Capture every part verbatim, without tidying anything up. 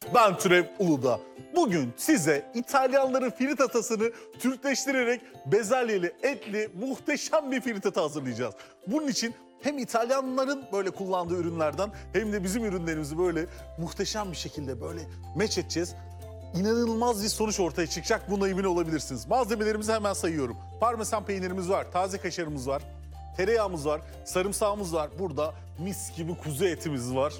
Ben Türev Uludağ. Bugün size İtalyanların fritatasını Türkleştirerek bezelyeli, etli, muhteşem bir fritata hazırlayacağız. Bunun için hem İtalyanların böyle kullandığı ürünlerden hem de bizim ürünlerimizi böyle muhteşem bir şekilde böyle meç edeceğiz. İnanılmaz bir sonuç ortaya çıkacak, buna emin olabilirsiniz. Malzemelerimizi hemen sayıyorum. Parmesan peynirimiz var, taze kaşarımız var, tereyağımız var, sarımsağımız var. Burada mis gibi kuzu etimiz var.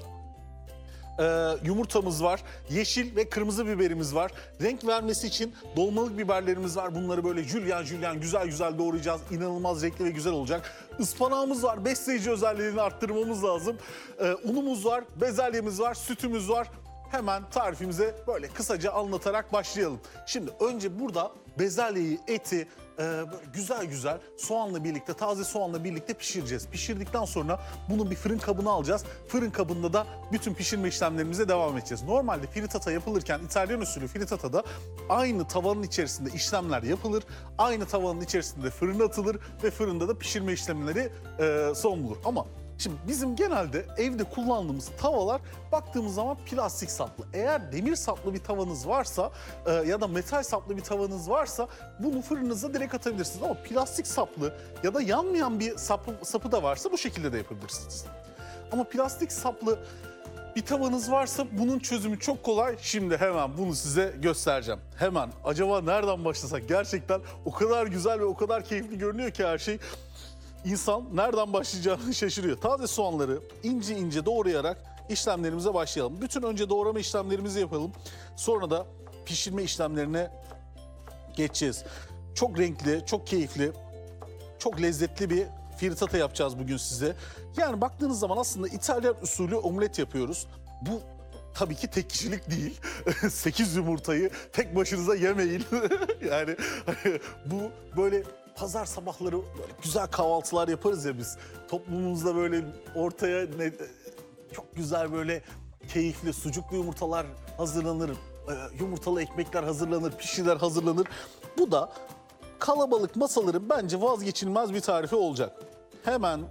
Ee, yumurtamız var, yeşil ve kırmızı biberimiz var. Renk vermesi için dolmalık biberlerimiz var. Bunları böyle jülyen jülyen güzel güzel doğrayacağız. İnanılmaz renkli ve güzel olacak. Ispanağımız var, besleyici özelliğini arttırmamız lazım. Ee, unumuz var, bezelyemiz var, sütümüz var. Hemen tarifimize böyle kısaca anlatarak başlayalım. Şimdi önce burada bezelyeyi, eti e, böyle güzel güzel soğanla birlikte, taze soğanla birlikte pişireceğiz. Pişirdikten sonra bunu bir fırın kabına alacağız. Fırın kabında da bütün pişirme işlemlerimize devam edeceğiz. Normalde fritata yapılırken İtalyan usulü fritatada aynı tavanın içerisinde işlemler yapılır. Aynı tavanın içerisinde fırına atılır ve fırında da pişirme işlemleri e, son bulur. Ama şimdi bizim genelde evde kullandığımız tavalar baktığımız zaman plastik saplı. Eğer demir saplı bir tavanız varsa e, ya da metal saplı bir tavanız varsa bunu fırınınıza direkt atabilirsiniz. Ama plastik saplı ya da yanmayan bir sapı, sapı da varsa bu şekilde de yapabilirsiniz. Ama plastik saplı bir tavanız varsa bunun çözümü çok kolay. Şimdi hemen bunu size göstereceğim. Hemen acaba nereden başlasak? Gerçekten o kadar güzel ve o kadar keyifli görünüyor ki her şey. İnsan nereden başlayacağını şaşırıyor. Taze soğanları ince ince doğrayarak işlemlerimize başlayalım. Bütün önce doğrama işlemlerimizi yapalım. Sonra da pişirme işlemlerine geçeceğiz. Çok renkli, çok keyifli, çok lezzetli bir frittata yapacağız bugün size. Yani baktığınız zaman aslında İtalyan usulü omlet yapıyoruz. Bu tabii ki tek kişilik değil. sekiz yumurtayı tek başınıza yemeyin. Yani bu böyle pazar sabahları böyle güzel kahvaltılar yaparız ya biz. Toplumumuzda böyle ortaya ne, çok güzel böyle keyifli sucuklu yumurtalar hazırlanır. Yumurtalı ekmekler hazırlanır, pişiler hazırlanır. Bu da kalabalık masaların bence vazgeçilmez bir tarifi olacak. Hemen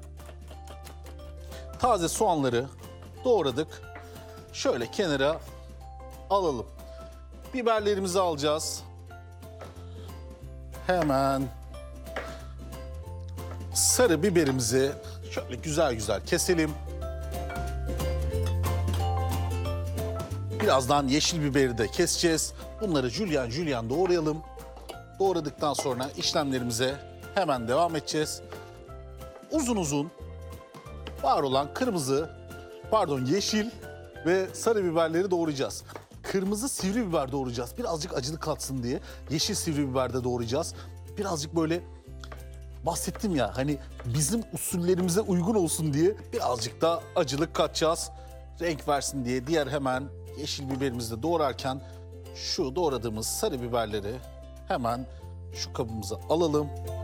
taze soğanları doğradık. Şöyle kenara alalım. Biberlerimizi alacağız. Hemen sarı biberimizi şöyle güzel güzel keselim. Birazdan yeşil biberi de keseceğiz. Bunları jülyen jülyen doğrayalım. Doğradıktan sonra işlemlerimize hemen devam edeceğiz. Uzun uzun var olan kırmızı, pardon yeşil ve sarı biberleri doğrayacağız. Kırmızı sivri biber doğrayacağız. Birazcık acılık katsın diye. Yeşil sivri biber de doğrayacağız. Birazcık böyle bahsettim ya hani bizim usullerimize uygun olsun diye birazcık da acılık katacağız. Renk versin diye diğer hemen yeşil biberimizi de doğrarken şu doğradığımız sarı biberleri hemen şu kabımıza alalım.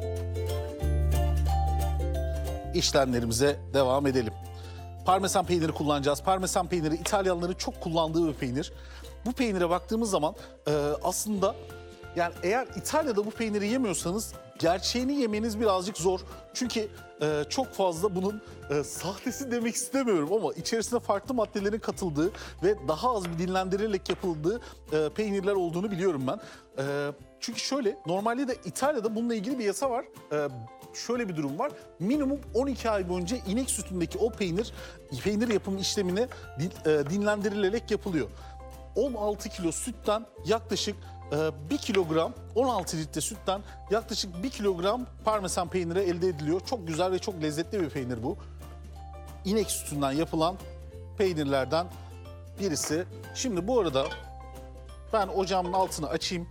İşlemlerimize devam edelim. Parmesan peyniri kullanacağız. Parmesan peyniri İtalyanların çok kullandığı bir peynir. Bu peynire baktığımız zaman e, aslında yani eğer İtalya'da bu peyniri yemiyorsanız gerçeğini yemeniz birazcık zor. Çünkü e, çok fazla bunun e, sahtesi demek istemiyorum ama içerisine farklı maddelerin katıldığı ve daha az bir dinlendirilerek yapıldığı e, peynirler olduğunu biliyorum ben. E, çünkü şöyle normalde de İtalya'da bununla ilgili bir yasa var. E, şöyle bir durum var. Minimum on iki ay boyunca inek sütündeki o peynir, peynir yapımı işlemine din, e, dinlendirilerek yapılıyor. on altı kilo sütten yaklaşık bir kilogram, on altı litre sütten yaklaşık bir kilogram parmesan peyniri elde ediliyor. Çok güzel ve çok lezzetli bir peynir bu. İnek sütünden yapılan peynirlerden birisi. Şimdi bu arada ben ocağımın altını açayım.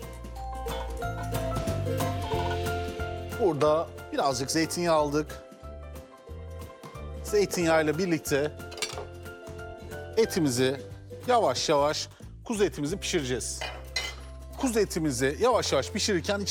Burada birazcık zeytinyağı aldık. Zeytinyağıyla birlikte etimizi yavaş yavaş kuzu etimizi pişireceğiz. Kuzu etimizi yavaş yavaş pişirirken içerisine